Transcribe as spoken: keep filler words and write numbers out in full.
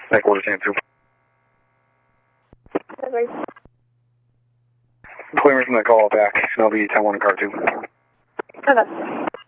Back order stand two. Okay. Claimers from the call back, and I'll be ten one in car two. Okay.